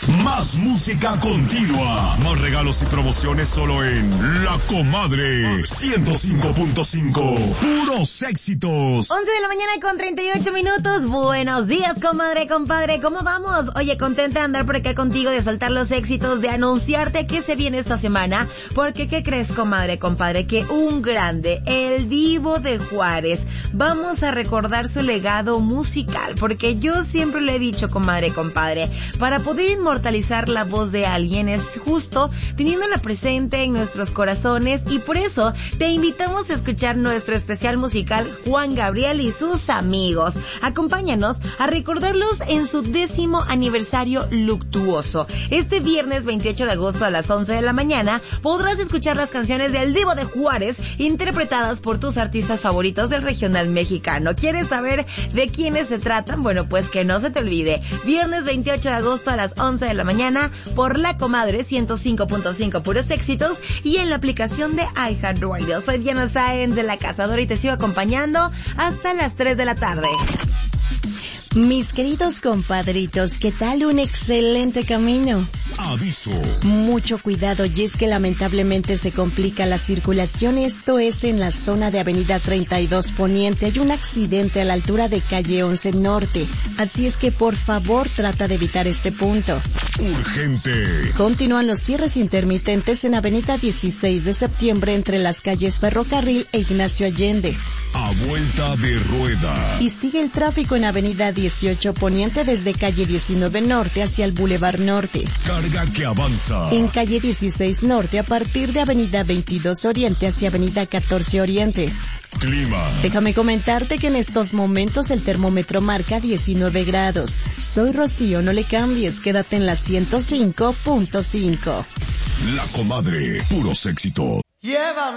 Más música continua. Más regalos y promociones solo en La Comadre 105.5. Puros éxitos. 11 de la mañana con 38 minutos. Buenos días, comadre, compadre. ¿Cómo vamos? Oye, contenta de andar por acá contigo, de saltar los éxitos, de anunciarte qué se viene esta semana. Porque, ¿qué crees, comadre, compadre? Que un grande, el Divo de Juárez, vamos a recordar su legado musical. Porque yo siempre le he dicho, comadre, compadre, para poder inmortalizar la voz de alguien es justo teniéndola presente en nuestros corazones, y por eso te invitamos a escuchar nuestro especial musical Juan Gabriel y sus amigos. Acompáñanos a recordarlos en su 10º aniversario luctuoso. Este viernes 28 de agosto a las 11 de la mañana podrás escuchar las canciones del Divo de Juárez interpretadas por tus artistas favoritos del regional mexicano. ¿Quieres saber de quiénes se tratan? Bueno, pues que no se te olvide. Viernes 28 de agosto a las 11 de la mañana por La Comadre 105.5 Puros Éxitos y en la aplicación de iHeartRadio. Soy Diana Sáenz de La Cazadora y te sigo acompañando hasta las 3 de la tarde. Mis queridos compadritos, ¿qué tal? Un excelente camino. Aviso. Mucho cuidado, y es que lamentablemente se complica la circulación. Esto es en la zona de Avenida 32 Poniente. Hay un accidente a la altura de Calle 11 Norte. Así es que por favor trata de evitar este punto. Urgente. Continúan los cierres intermitentes en Avenida 16 de Septiembre entre las calles Ferrocarril e Ignacio Allende. A vuelta de rueda. Y sigue el tráfico en Avenida 18 Poniente desde Calle 19 Norte hacia el Boulevard Norte. Carga que avanza. En Calle 16 Norte a partir de Avenida 22 Oriente hacia Avenida 14 Oriente. Clima. Déjame comentarte que en estos momentos el termómetro marca 19 grados. Soy Rocío, no le cambies, quédate en la 105.5. La Comadre, puros éxitos. Llévame.